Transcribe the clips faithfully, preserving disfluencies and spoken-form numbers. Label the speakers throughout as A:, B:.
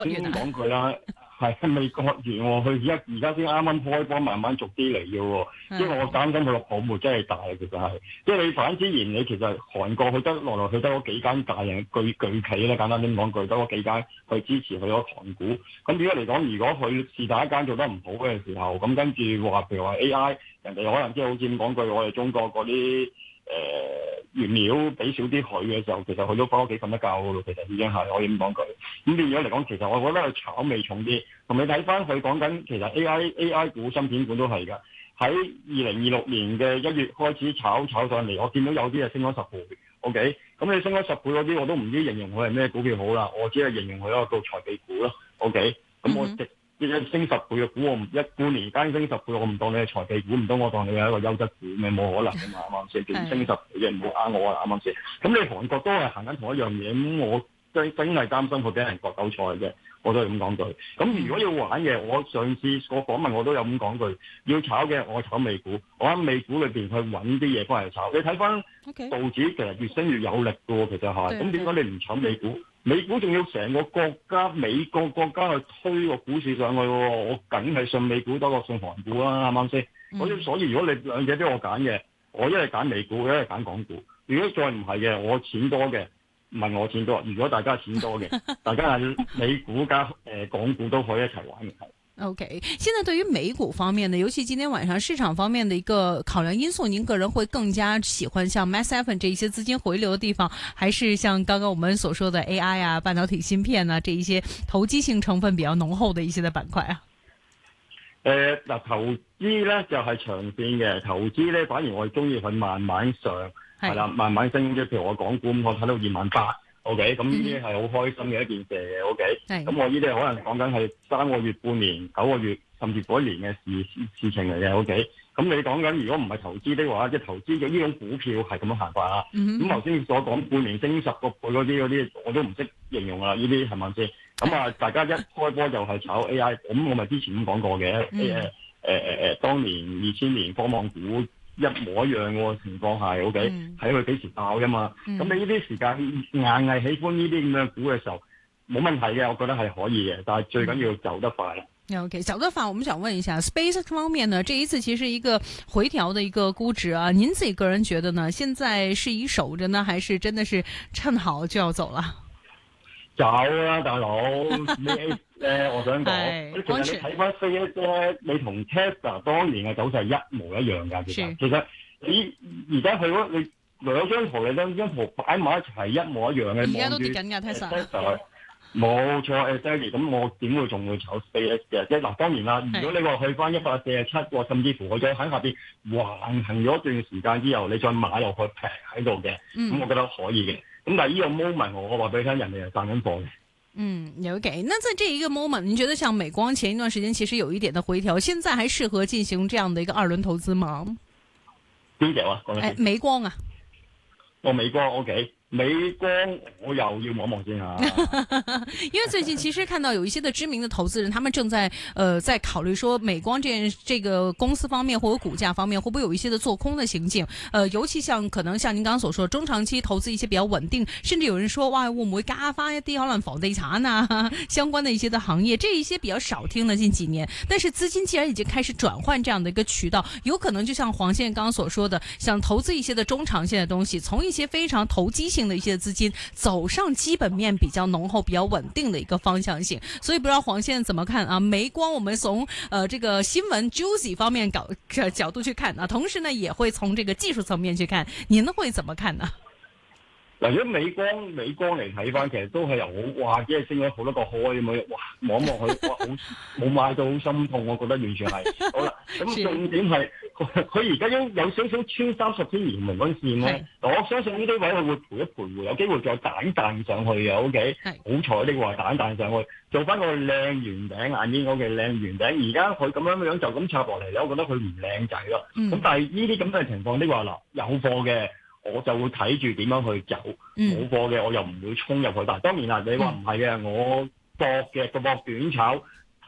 A: 先講句啦，係未割完喎，佢而家而家先啱啱開波，慢慢逐啲嚟嘅喎。即係我擔心佢個泡沫真係大，其實係。即係你反之然，你其實韓國佢得來來去得嗰幾間大型巨巨企咧，簡單啲講句，得嗰幾間去支持佢嗰韓股。咁點解嚟講？如果佢是第一間做得唔好嘅時候，咁跟住話譬如話 A I，人哋可能即係好似咁講句，我哋中國嗰啲。誒、呃、原料俾少啲佢嘅時候，其實佢都翻屋企瞓得覺嘅咯。其實已經係可以咁講句。咁變咗嚟講，其實我覺得佢炒味重啲。同你睇翻佢講緊，其實 A I A I 股、芯片股都係㗎。喺二零二六年嘅一月開始炒炒上嚟，我見到有啲係升咗十倍。OK，咁你升咗十倍嗰啲，我都唔知形容佢係咩股票好啦。我只係形容佢一個財技股咯。OK，咁我直。一升十倍嘅股，我唔一半年間升十倍，我唔當你係財技股，唔當我當你係一個優質股咩？冇可能嘅嘛，啱啱先？變升十倍嘅唔好呃我啊，啱啱先？咁你韓國都係行緊同一樣嘢，咁我真真係擔心佢俾人割韭菜嘅，我都係咁講句。咁如果要玩嘅，我上次我訪問我都有咁講句，要炒嘅我炒美股，我喺美股裏邊去揾啲嘢翻嚟炒。你睇翻道指其實越升越有力嘅喎，其實係。咁點解你唔炒美股？美股仲要成個國家美國國家去推個股市上去喎，我梗係信美股多過信韓股啦，啱啱先？所以所以如果你兩者俾我揀嘅，我一係揀美股，一係揀港股。如果再唔係嘅，我錢多嘅，唔係我錢多。如果大家錢多嘅，大家係美股加誒、呃、港股都可以一齊玩嘅。
B: OK， 現在對於美股方面呢，尤其今天晚上市場方面的一個考量因素，您個人會更加喜歡像 Mass Seven 這一些資金回流的地方，還是像剛剛我們所說的 A I 啊、半導體芯片啊這一些投機性成分比較濃厚的一些的板塊啊？
A: 誒，嗱，投資咧就係、是、長線嘅，投資咧反而我中意佢慢慢上，係啦，慢慢升，即係譬如我港股咁，我睇到二萬八。O K， 咁呢啲係好開心嘅一件事嘅。O K， 咁我呢啲可能講緊係三個月、半年、九個月，甚至嗰一年嘅事事情嚟嘅。O K，咁你講緊如果唔係投資的話，即係投資嘅呢種股票係咁樣行法啦。咁頭先所講半年升十個倍嗰啲嗰啲，我都唔識形容啦。呢啲係咪先？咁啊，大家一開波就係炒 A I，咁我咪之前咁講過嘅。誒誒誒誒，當年二千年科網股。一模一樣嘅情況係 O K，睇佢幾時爆啫嘛。咁、嗯、你呢啲時間硬係喜歡呢啲咁嘅股嘅時候，冇問題嘅，我覺得係可以嘅。但係最緊要走得快。
B: O K， 走得快，我們想問一下 Space 方面呢？這一次其實一個回調的一個估值啊，您自己個人覺得呢？現在是以守着呢，還是真的是趁好就要走了？
A: 走啦，大佬！咩咧？我想講，其實你睇翻 C S 咧，你同 Tesla 當年嘅走勢一模一樣㗎。其實，其實你而家去嗰你兩張圖，你兩張圖擺埋一齊係一模一樣嘅。而家都跌緊㗎 Tesla。冇錯 exactly 咁我點會仲會炒 SpaceX 嘅？即係嗱，當然啦，如果你話去翻一百四十七個，甚至乎我再喺下邊橫行咗一段時間之後，你再買落去平喺度嘅，咁、嗯、我覺得可以嘅。咁但係呢個 moment 我話俾你聽，人哋係賺緊貨嘅。
B: 嗯 ，OK。那在這一個 moment，你覺得像美光前一段時間其實有一點的回調，現在還適合進行這樣的一個二輪投資嗎？
A: 邊隻啊？誒、
B: 哎，美光啊。
A: 哦，美光 OK。美光我又要望望先吓，
B: 因為最近其實看到有一些的知名的投資人，他們正在呃在考慮說美光這這個公司方面或者股價方面會不會有一些的做空的行徑，呃尤其像可能像您剛剛所說中長期投資一些比較穩定，甚至有人說哇會唔會加翻一啲可能房地產啊相關的一些的行業，這一些比較少聽的近幾年，但是資金既然已經開始轉換這樣的一個渠道，有可能就像黃先生剛剛所說的，想投資一些的中長線的東西，從一些非常投機性的一些資金走上基本面比較濃厚、比較穩定的一個方向性，所以不知道黃先生怎麼看啊？美光我們從呃這個新聞 juicy 方面搞角度去看啊，同時呢也會從這個技術層面去看，您會怎麼看呢？
A: 嗱，如果美光美光嚟睇翻，其實都係由好哇，即係升咗好多個開咁樣，哇望一望佢，哇好冇買到好心痛，我覺得完全係。好啦，咁重點係佢而家有有少少穿三十天移動均線咧，我相信呢啲位佢會陪一陪會，有機會再彈彈上去嘅。O K，好彩呢個話彈彈上去，做翻個靚圓頂，眼睛嗰個靚圓頂。而家佢咁樣樣就咁插落嚟咧，我覺得佢唔靚仔咯。咁、嗯、但係呢啲咁嘅情況，呢個話嗱有貨嘅。我就會睇住點樣去走，冇貨嘅我又唔會衝入去。但係當然啦，你話唔係嘅，我搏嘅個搏短炒，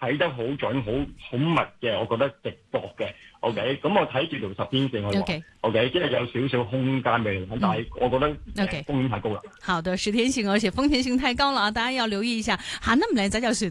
A: 睇得好準、好好密嘅，我覺得直博嘅。OK，咁我睇住條十天線去玩。OK，即係有少少空間俾你，但係我覺得風險太高啦。
B: 好的，十天線而且風險性太高了啊！大家要留意一下，行得唔靚仔就算。